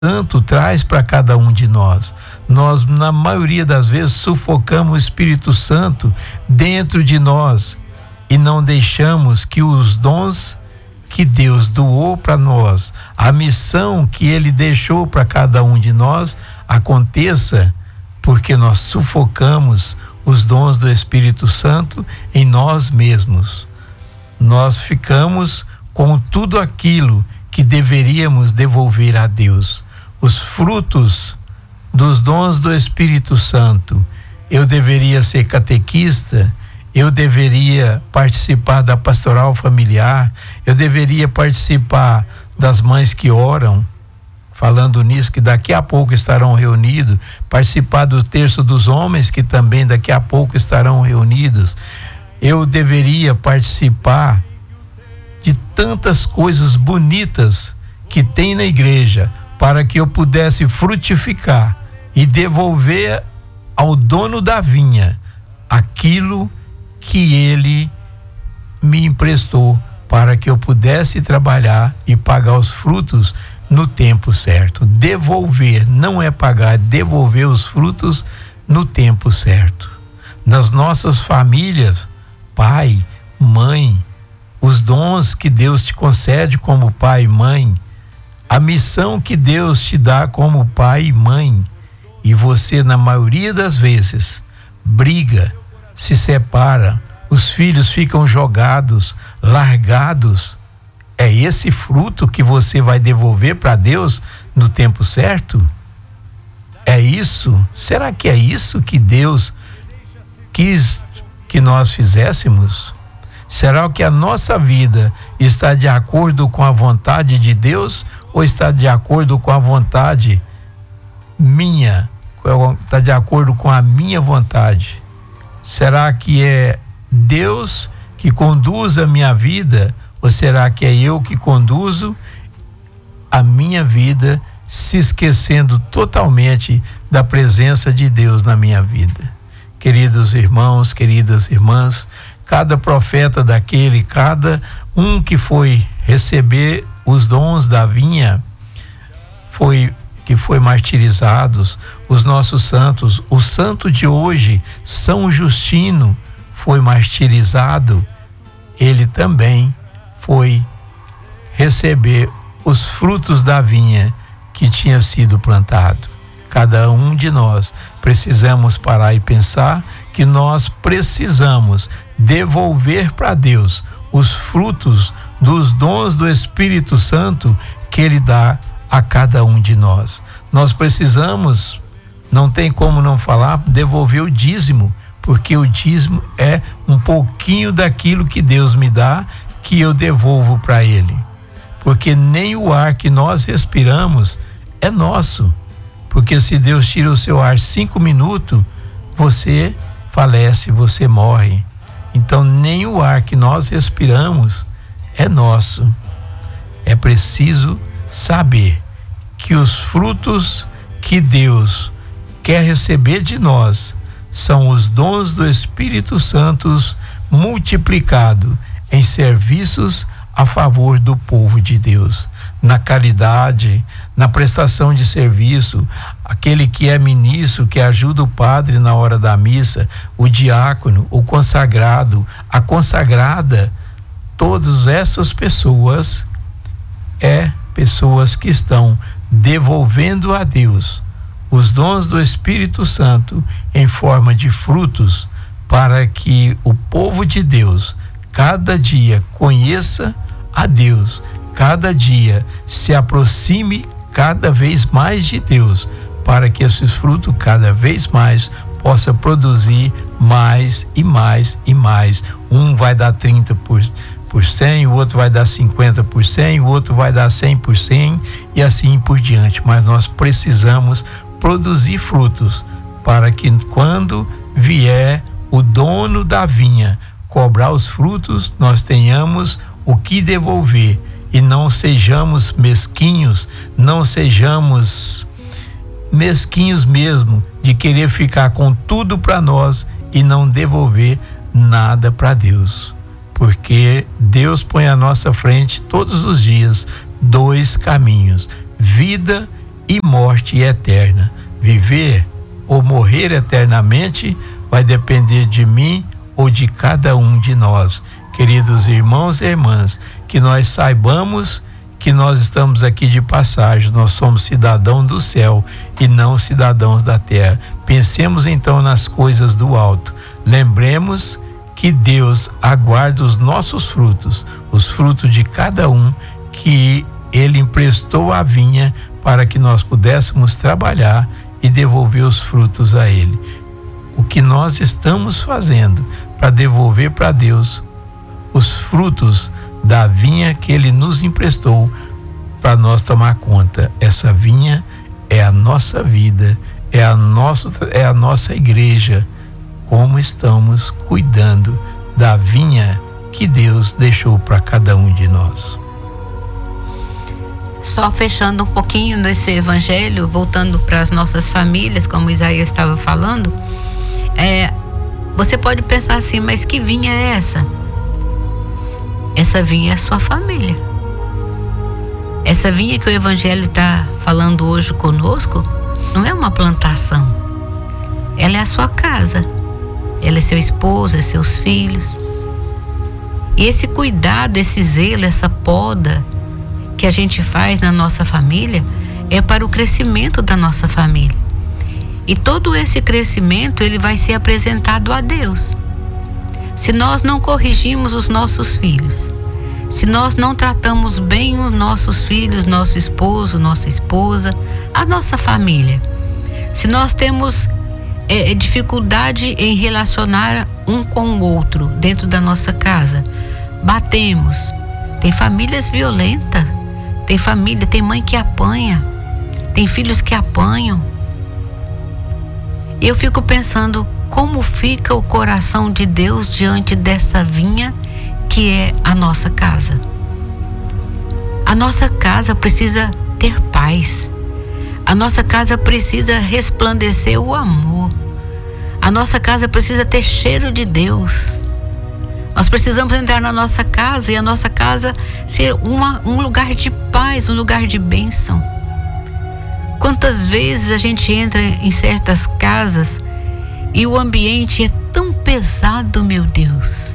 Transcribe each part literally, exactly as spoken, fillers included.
Santo traz para cada um de nós. Nós, na maioria das vezes, sufocamos o Espírito Santo dentro de nós e não deixamos que os dons que Deus doou para nós, a missão que Ele deixou para cada um de nós aconteça, porque nós sufocamos os dons do Espírito Santo em nós mesmos. Nós ficamos com tudo aquilo que deveríamos devolver a Deus. Os frutos dos dons do Espírito Santo. Eu deveria ser catequista, eu deveria participar da pastoral familiar, eu deveria participar das mães que oram, falando nisso, que daqui a pouco estarão reunidos, participar do terço dos homens, que também daqui a pouco estarão reunidos. Eu deveria participar de tantas coisas bonitas que tem na igreja, para que eu pudesse frutificar e devolver ao dono da vinha aquilo que ele me emprestou, para que eu pudesse trabalhar e pagar os frutos no tempo certo. Devolver, não é pagar, é devolver os frutos no tempo certo. Nas nossas famílias, pai, mãe, os dons que Deus te concede como pai e mãe, a missão que Deus te dá como pai e mãe, e você, na maioria das vezes, briga, se separa, os filhos ficam jogados, largados. É esse fruto que você vai devolver para Deus no tempo certo? É isso? Será que é isso que Deus quis que nós fizéssemos? Será que a nossa vida está de acordo com a vontade de Deus ou está de acordo com a vontade minha? Está de acordo com a minha vontade? Será que é Deus que conduz a minha vida ou será que é eu que conduzo a minha vida, se esquecendo totalmente da presença de Deus na minha vida? Queridos irmãos, queridas irmãs, cada profeta daquele, cada um que foi receber os dons da vinha, foi que foi martirizados, os nossos santos, o santo de hoje, São Justino, foi martirizado, ele também foi receber os frutos da vinha que tinha sido plantado. Cada um de nós precisamos parar e pensar que nós precisamos devolver para Deus os frutos dos dons do Espírito Santo que Ele dá a cada um de nós. Nós precisamos, não tem como não falar, devolver o dízimo, porque o dízimo é um pouquinho daquilo que Deus me dá, que eu devolvo para Ele. Porque nem o ar que nós respiramos é nosso. Porque se Deus tira o seu ar cinco minutos, você falece, você morre. Então nem o ar que nós respiramos é nosso. É preciso saber que os frutos que Deus quer receber de nós são os dons do Espírito Santo multiplicado em serviços a favor do povo de Deus, na caridade, na prestação de serviço, aquele que é ministro, que ajuda o padre na hora da missa, o diácono, o consagrado, a consagrada, todas essas pessoas é pessoas que estão devolvendo a Deus os dons do Espírito Santo em forma de frutos, para que o povo de Deus cada dia conheça a Deus, cada dia se aproxime cada vez mais de Deus, para que esses frutos cada vez mais possa produzir mais e mais e mais. Um vai dar trinta por cento, o outro vai dar cinquenta por cento, o outro vai dar cem por cento e assim por diante. Mas nós precisamos produzir frutos para que quando vier o dono da vinha cobrar os frutos, nós tenhamos o que devolver e não sejamos mesquinhos, não sejamos mesquinhos mesmo de querer ficar com tudo para nós e não devolver nada para Deus. Porque Deus põe à nossa frente todos os dias dois caminhos: vida e morte eterna. Viver ou morrer eternamente vai depender de mim ou de cada um de nós. Queridos irmãos e irmãs, que nós saibamos que nós estamos aqui de passagem, nós somos cidadãos do céu e não cidadãos da terra. Pensemos então nas coisas do alto. Lembremos que Deus aguarda os nossos frutos, os frutos de cada um que Ele emprestou à vinha para que nós pudéssemos trabalhar e devolver os frutos a Ele. O que nós estamos fazendo para devolver para Deus os frutos da vinha que Ele nos emprestou para nós tomar conta. Essa vinha é a nossa vida, é a nossa, é a nossa igreja. Como estamos cuidando da vinha que Deus deixou para cada um de nós. Só fechando um pouquinho nesse evangelho, voltando para as nossas famílias, como Isaías estava falando, é, você pode pensar assim, mas que vinha é essa? Essa vinha é a sua família. Essa vinha que o evangelho está falando hoje conosco não é uma plantação. Ela é a sua casa. Ela é seu esposo, é seus filhos. E esse cuidado, esse zelo, essa poda que a gente faz na nossa família é para o crescimento da nossa família. E todo esse crescimento, ele vai ser apresentado a Deus. Se nós não corrigimos os nossos filhos, se nós não tratamos bem os nossos filhos, nosso esposo, nossa esposa, a nossa família, se nós temos é, dificuldade em relacionar um com o outro dentro da nossa casa, batemos, tem famílias violentas, tem família, tem mãe que apanha, tem filhos que apanham. E eu fico pensando como fica o coração de Deus diante dessa vinha que é a nossa casa. A nossa casa precisa ter paz. A nossa casa precisa resplandecer o amor. A nossa casa precisa ter cheiro de Deus. Nós precisamos entrar na nossa casa e a nossa casa ser uma, um lugar de paz, um lugar de bênção. Quantas vezes a gente entra em certas casas e o ambiente é tão pesado, meu Deus.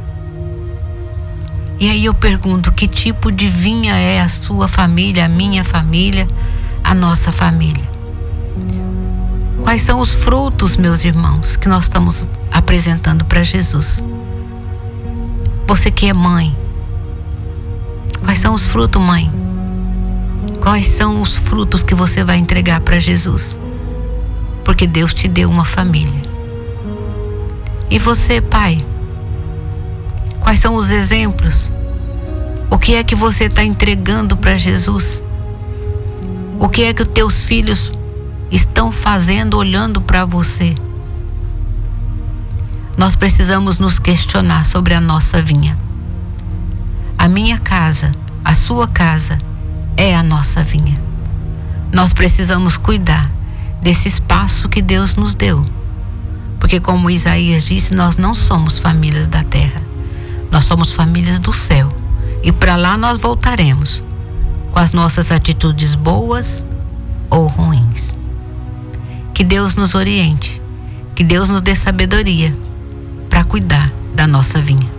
E aí eu pergunto, que tipo de vinha é a sua família, a minha família, a nossa família? Quais são os frutos, meus irmãos, que nós estamos apresentando para Jesus? Você que é mãe, quais são os frutos, mãe? Quais são os frutos que você vai entregar para Jesus? Porque Deus te deu uma família. E você, pai? Quais são os exemplos? O que é que você está entregando para Jesus? O que é que os teus filhos estão fazendo olhando para você? Nós precisamos nos questionar sobre a nossa vinha. A minha casa, a sua casa, é a nossa vinha. Nós precisamos cuidar desse espaço que Deus nos deu. Porque como Isaías disse, nós não somos famílias da terra. Nós somos famílias do céu. E para lá nós voltaremos com as nossas atitudes boas ou ruins. Que Deus nos oriente. Que Deus nos dê sabedoria para cuidar da nossa vinha.